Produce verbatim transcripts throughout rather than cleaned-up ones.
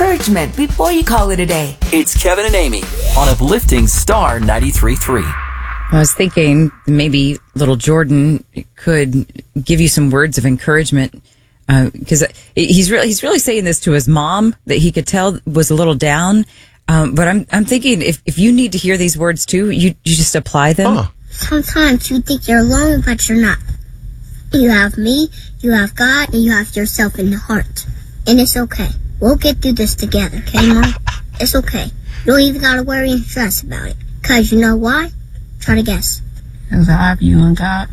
encouragement before you call it a day. It's Kevin and Amy on Uplifting Star ninety-three point three. I was thinking maybe little Jordan could give you some words of encouragement, because uh, he's really he's really saying this to his mom that he could tell was a little down. Um, but I'm I'm thinking if, if you need to hear these words too, you you just apply them. Huh. Sometimes you think you're alone, but you're not. You have me, you have God, and you have yourself in the heart. And it's okay. We'll get through this together, okay, Mom? It's okay. You don't even gotta worry and stress about it. Cause you know why? Try to guess. Cause I have you and God.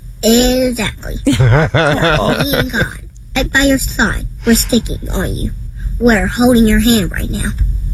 Exactly. Yeah, me and God. Right by your side. We're sticking on you. We're holding your hand right now.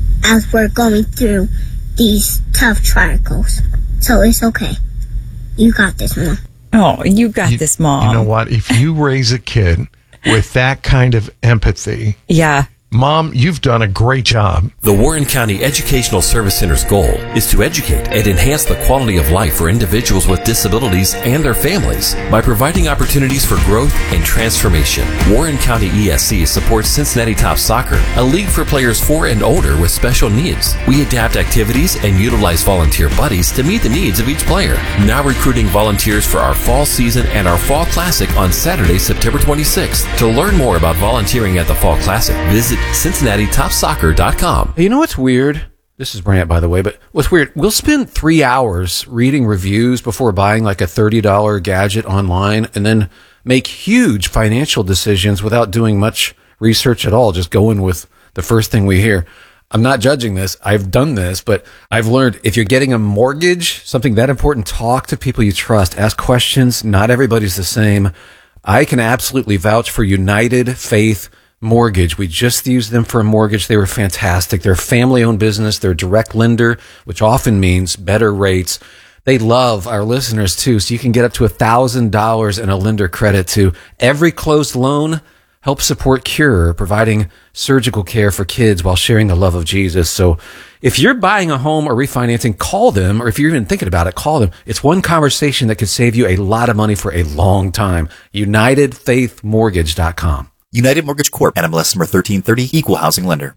As we're going through these tough trials. So it's okay. You got this, Mom. Oh, you got you, this, Mom. You know what? If you raise a kid with that kind of empathy, yeah. Mom, you've done a great job. The Warren County Educational Service Center's goal is to educate and enhance the quality of life for individuals with disabilities and their families by providing opportunities for growth and transformation. Warren County E S C supports Cincinnati Top Soccer, a league for players four and older with special needs. We adapt activities and utilize volunteer buddies to meet the needs of each player. Now recruiting volunteers for our fall season and our Fall Classic on Saturday, September twenty-sixth. To learn more about volunteering at the Fall Classic, visit Cincinnati Top Soccer dot com. You know what's weird? This is Brant, by the way, but what's weird, we'll spend three hours reading reviews before buying like a thirty dollars gadget online and then make huge financial decisions without doing much research at all, just going with the first thing we hear. I'm not judging this. I've done this, but I've learned if you're getting a mortgage, something that important, talk to people you trust, ask questions. Not everybody's the same. I can absolutely vouch for United Faith Mortgage. We just used them for a mortgage. They were fantastic. They're a family-owned business. They're a direct lender, which often means better rates. They love our listeners, too, so you can get up to one thousand dollars in a lender credit to every closed loan. Help support Cure, providing surgical care for kids while sharing the love of Jesus. So if you're buying a home or refinancing, call them, or if you're even thinking about it, call them. It's one conversation that could save you a lot of money for a long time. United Faith Mortgage dot com. United Mortgage Corp, N M L S number thirteen thirty, Equal Housing Lender.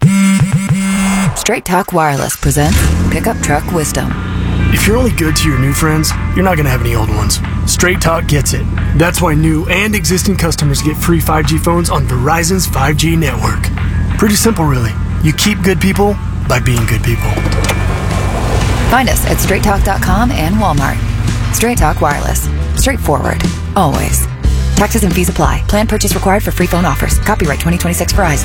Straight Talk Wireless presents Pickup Truck Wisdom. If you're only good to your new friends, you're not going to have any old ones. Straight Talk gets it. That's why new and existing customers get free five G phones on Verizon's five G network. Pretty simple, really. You keep good people by being good people. Find us at straight talk dot com and Walmart. Straight Talk Wireless. Straightforward. Always. Taxes and fees apply. Plan purchase required for free phone offers. Copyright twenty twenty-six Verizon.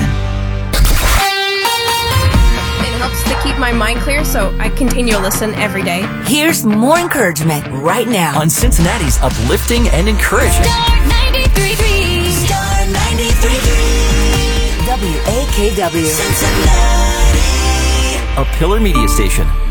It helps to keep my mind clear, so I continue to listen every day. Here's more encouragement right now on Cincinnati's Uplifting and Encouraging. Star ninety-three point three. Star ninety-three point three. W A K W. Cincinnati. A Pillar Media Station.